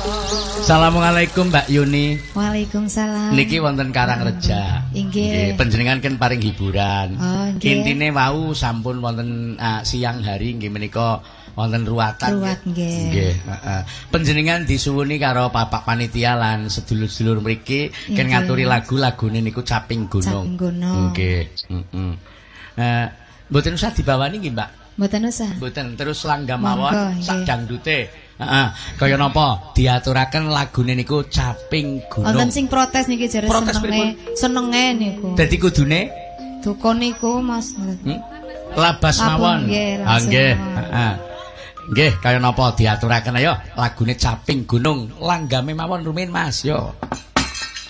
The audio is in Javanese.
Assalamualaikum Mbak Yuni. Waalaikumsalam. Niki wonten Karangreja. Inggih. Panjenengan kan paring hiburan. Oh, nggih. Intine wau sampun wonten siang hari nggih menika wonten ruwatan. Ruwat nggih. Nggih, heeh. Panjenengan disuwuni karo Bapak Panitia lan sedulur-sedulur mriki ken ngaturi lagu-lagune niku Caping Gunung. Caping Gunung. Nggih, heeh. Mboten usah dibawani nggih, Mbak. Mboten usah. Mboten terus langgam mawon Monggo, sak nggih. dangdute. Heeh. Kaya napa diaturaken lagune niku Caping Gunung. Wonten sing protes niki jare Protes senenge niku. Dadi kudune Duka niku Mas. labas mawon. Nggih, Ah langsung nggih, mawon. heeh. Nggih, kaya napa diaturaken ayo lagune Caping Gunung langgame mawon rumiyin Mas yo.